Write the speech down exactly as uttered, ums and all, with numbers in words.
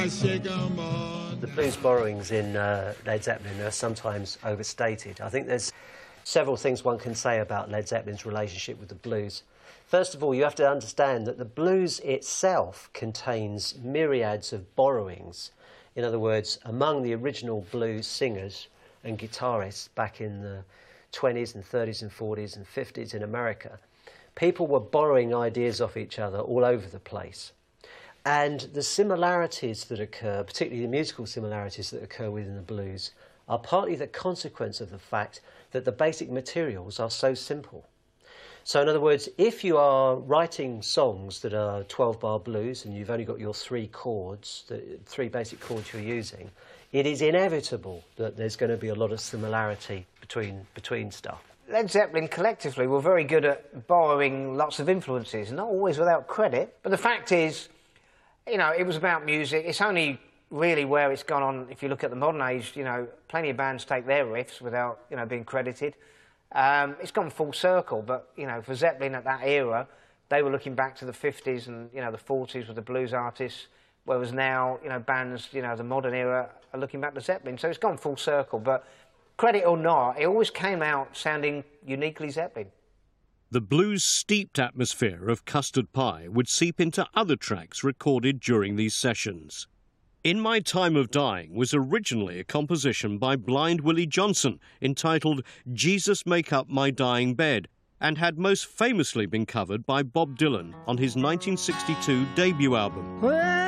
The blues borrowings in uh, Led Zeppelin are sometimes overstated. I think there's several things one can say about Led Zeppelin's relationship with the blues. First of all, you have to understand that the blues itself contains myriads of borrowings. In other words, among the original blues singers and guitarists back in the twenties and thirties and forties and fifties in America, people were borrowing ideas off each other all over the place. And the similarities that occur, particularly the musical similarities that occur within the blues, are partly the consequence of the fact that the basic materials are so simple. So in other words, if you are writing songs that are twelve bar blues and you've only got your three chords, the three basic chords you're using, it is inevitable that there's going to be a lot of similarity between, between stuff. Led Zeppelin collectively were very good at borrowing lots of influences, not always without credit. But the fact is, you know, it was about music. It's only really where it's gone on, if you look at the modern age, you know, plenty of bands take their riffs without, you know, being credited. Um, it's gone full circle, but, you know, for Zeppelin at that era, they were looking back to the fifties and, you know, the forties with the blues artists, whereas now, you know, bands, you know, the modern era are looking back to Zeppelin. So it's gone full circle, but credit or not, it always came out sounding uniquely Zeppelin. The blues-steeped atmosphere of Custard Pie would seep into other tracks recorded during these sessions. In My Time of Dying was originally a composition by Blind Willie Johnson entitled Jesus Make Up My Dying Bed, and had most famously been covered by Bob Dylan on his nineteen sixty-two debut album.